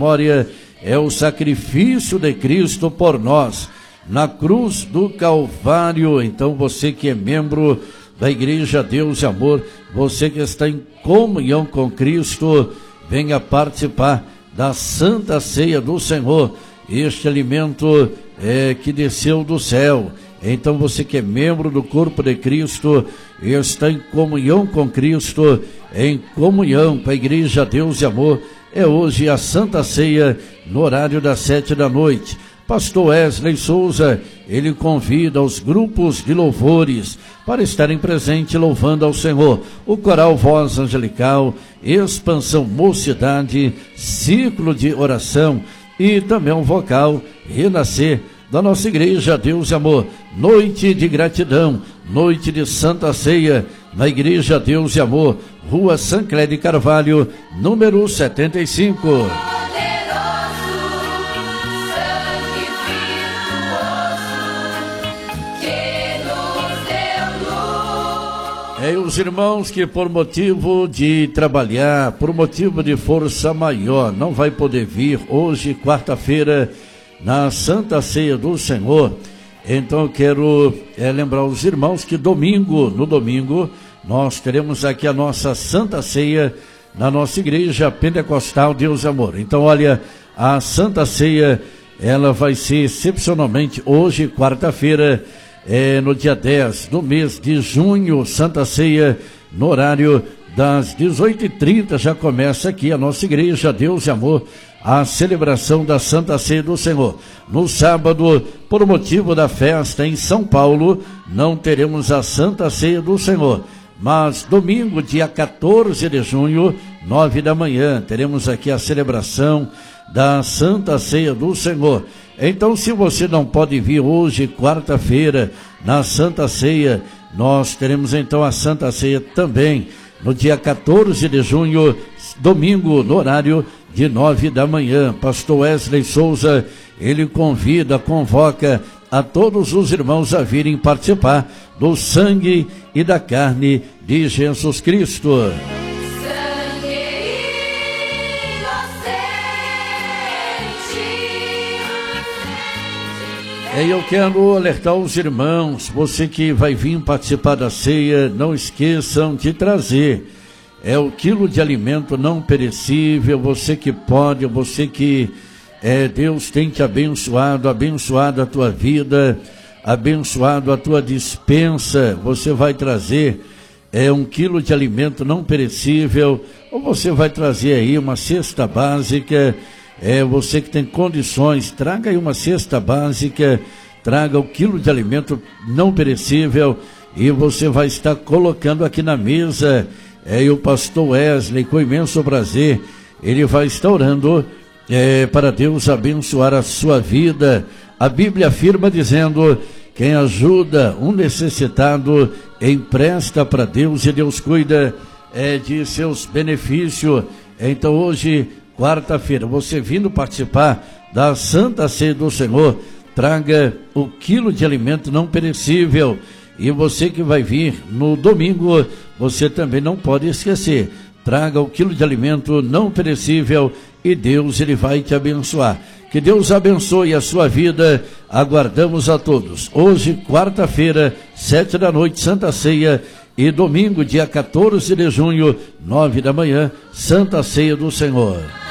memória é o sacrifício de Cristo por nós, na cruz do Calvário. Então você que é membro da Igreja Deus e Amor, você que está em comunhão com Cristo, venha participar da Santa Ceia do Senhor, este alimento que desceu do céu. Então você que é membro do corpo de Cristo, está em comunhão com Cristo, em comunhão com a Igreja Deus e Amor, é hoje a Santa Ceia no horário das 7 da noite. Pastor Wesley Souza, ele convida os grupos de louvores para estarem presentes louvando ao Senhor. O coral Voz Angelical, Expansão Mocidade, Ciclo de Oração e também o vocal Renascer da nossa Igreja Deus e Amor. Noite de gratidão, noite de Santa Ceia, na Igreja Deus e Amor, Rua Sancler de Carvalho, número 75. Os irmãos que por motivo de trabalhar, por motivo de força maior, não vai poder vir hoje, quarta-feira, na Santa Ceia do Senhor. Então eu quero lembrar os irmãos que no domingo, nós teremos aqui a nossa Santa Ceia na nossa Igreja Pentecostal Deus e Amor. Então olha, a Santa Ceia, ela vai ser excepcionalmente hoje, quarta-feira, no dia 10 do mês de junho, Santa Ceia, no horário das 18h30, já começa aqui a nossa Igreja Deus e Amor, a celebração da Santa Ceia do Senhor. No sábado, por motivo da festa em São Paulo, não teremos a Santa Ceia do Senhor, mas domingo, dia 14 de junho, 9 da manhã, teremos aqui a celebração da Santa Ceia do Senhor. Então, se você não pode vir hoje, quarta-feira, na Santa Ceia, nós teremos então a Santa Ceia também no dia 14 de junho, domingo, no horário de 9 da manhã. Pastor Wesley Souza, ele convoca a todos os irmãos a virem participar do sangue e da carne de Jesus Cristo. Eu quero alertar os irmãos, você que vai vir participar da ceia, não esqueçam de trazer o quilo de alimento não perecível, você que pode, você que Deus tem te abençoado a tua vida, abençoado a tua dispensa, você vai trazer 1 quilo de alimento não perecível, ou você vai trazer aí uma cesta básica. Você que tem condições, traga aí uma cesta básica, traga 1 quilo de alimento não perecível e você vai estar colocando aqui na mesa. E o pastor Wesley, com imenso prazer, ele vai estar orando para Deus abençoar a sua vida. A Bíblia afirma dizendo: quem ajuda um necessitado empresta para Deus e Deus cuida de seus benefícios. Então hoje, quarta-feira, você vindo participar da Santa Ceia do Senhor, traga 1 quilo de alimento não perecível. E você que vai vir no domingo, você também não pode esquecer, traga 1 quilo de alimento não perecível e Deus, ele vai te abençoar. Que Deus abençoe a sua vida, aguardamos a todos. Hoje, quarta-feira, 7 da noite, Santa Ceia, e domingo, dia 14 de junho, 9 da manhã, Santa Ceia do Senhor.